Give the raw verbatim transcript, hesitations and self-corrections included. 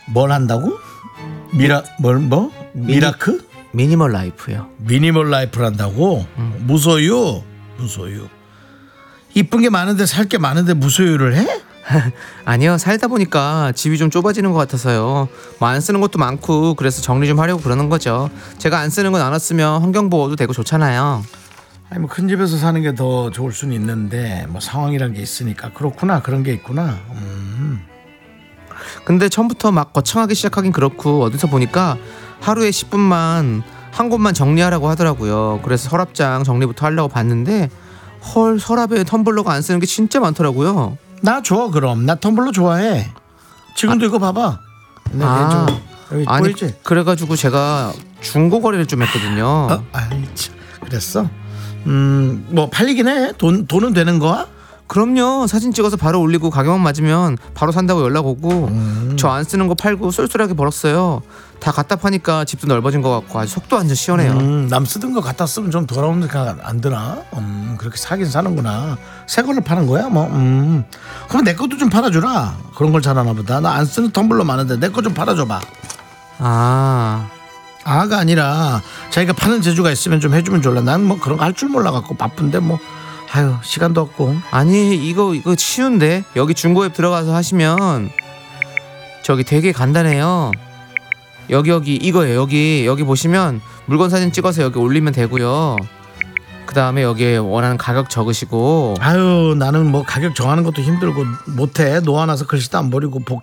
뭘 한다고? 미라 뭘 뭐? 미라크? 미니멀 라이프요. 미니멀 라이프를 한다고? 음. 무소유? 무소유. 이쁜 게 많은데 살 게 많은데 무소유를 해? 아니요, 살다 보니까 집이 좀 좁아지는 것 같아서요. 뭐 안 쓰는 것도 많고 그래서 정리 좀 하려고 그러는 거죠. 제가 안 쓰는 거 나눴으면 환경보호도 되고 좋잖아요. 아니 뭐 큰 집에서 사는 게 더 좋을 수는 있는데 뭐 상황이란 게 있으니까 그렇구나. 그런 게 있구나. 음. 근데 처음부터 막 거창하게 시작하긴 그렇고 어디서 보니까 하루에 십 분만 한 곳만 정리하라고 하더라고요. 그래서 서랍장 정리부터 하려고 봤는데 헐, 서랍에 텀블러가 안 쓰는 게 진짜 많더라고요. 나 줘 그럼. 나 텀블러 좋아해. 지금도 아. 이거 봐봐. 네, 아, 여기 아니 보이지? 그래가지고 제가 중고 거래를 좀 했거든요. 어? 아이 참. 그랬어? 음, 뭐 팔리긴 해. 돈 돈은 되는 거야? 그럼요. 사진 찍어서 바로 올리고 가격만 맞으면 바로 산다고 연락 오고 음. 저 안 쓰는 거 팔고 쏠쏠하게 벌었어요. 다 갖다 파니까 집도 넓어진 것 같고 아주 속도 완전 시원해요. 음, 남 쓰던 거 갖다 쓰면 좀 돌아오는 생각 안 드나? 음, 그렇게 사긴 사는구나. 새 거를 파는 거야? 뭐, 음. 그럼 내 것도 좀 팔아주라. 그런 걸 잘하나 보다. 나 안 쓰는 텀블러 많은데 내 거 좀 팔아줘봐. 아, 아가 아니라 자기가 파는 재주가 있으면 좀 해주면 좋을라. 난 뭐 그런 거 할 줄 몰라갖고 바쁜데 뭐. 아유, 시간도 없고. 아니 이거 이거 쉬운데 여기 중고앱 들어가서 하시면 저기 되게 간단해요. 여기 여기 이거예요. 여기 여기 보시면 물건 사진 찍어서 여기 올리면 되고요. 그 다음에 여기에 원하는 가격 적으시고. 아유, 나는 뭐 가격 정하는 것도 힘들고 못해. 놓아놔서 글씨도 안 버리고 복,